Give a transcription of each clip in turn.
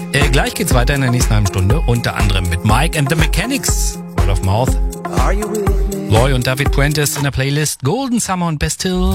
Gleich geht's weiter in der nächsten halben Stunde, unter anderem mit Mike and the Mechanics, Word of Mouth, Loy und David Puentes in der Playlist Golden Summer und Bastille.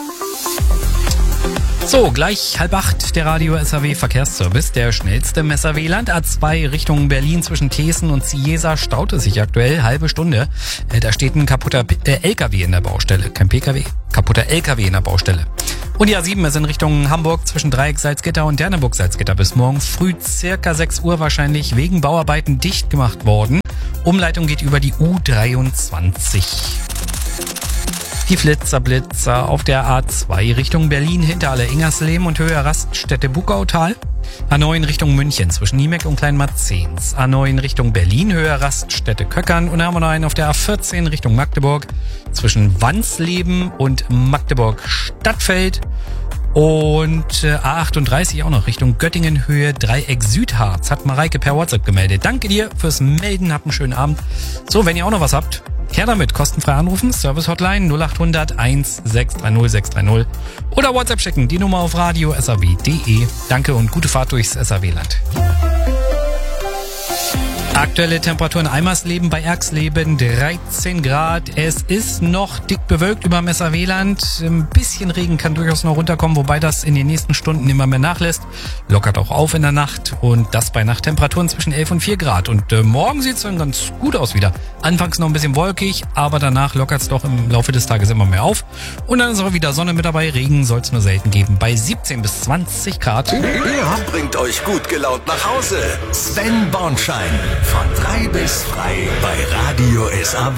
So, gleich 7:30 der Radio SAW Verkehrsservice. Der schnellste im SAW-Land. A2 Richtung Berlin zwischen Thesen und Ciesa staut es sich aktuell. Halbe Stunde. Da steht ein kaputter LKW in der Baustelle. Kein PKW, kaputter LKW in der Baustelle. Und die A7 ist in Richtung Hamburg zwischen Dreieck Salzgitter und Derneburg Salzgitter bis morgen früh circa 6 Uhr wahrscheinlich wegen Bauarbeiten dicht gemacht worden. Umleitung geht über die U23. Die Flitzer auf der A2 Richtung Berlin hinter Ingersleben und Höhe Raststätte Bugautal. A9 Richtung München zwischen Niemeck und Kleinmarzens. A9 Richtung Berlin Höhe Raststätte Köckern. Und dann haben wir noch einen auf der A14 Richtung Magdeburg zwischen Wansleben und Magdeburg Stadtfeld. Und A38 auch noch Richtung Göttingen Höhe Dreieck Südharz. Hat Mareike per WhatsApp gemeldet. Danke dir fürs Melden, habt einen schönen Abend. So, wenn ihr auch noch was habt, her damit, kostenfrei anrufen, Service Hotline 0800 1630 630 oder WhatsApp schicken, die Nummer auf radio.saw.de. Danke und gute Fahrt durchs SAW-Land. Aktuelle Temperaturen Eimersleben bei Erxleben 13 Grad. Es ist noch dick bewölkt über dem SAW-Land. Ein bisschen Regen kann durchaus noch runterkommen, wobei das in den nächsten Stunden immer mehr nachlässt. Lockert auch auf in der Nacht und das bei Nachttemperaturen zwischen 11 und 4 Grad. Und morgen sieht es dann ganz gut aus wieder. Anfangs noch ein bisschen wolkig, aber danach lockert es doch im Laufe des Tages immer mehr auf. Und dann ist auch wieder Sonne mit dabei. Regen soll es nur selten geben bei 17 bis 20 Grad. Er bringt euch gut gelaunt nach Hause. Sven Bornschein. Von 3 bis frei bei Radio SAW.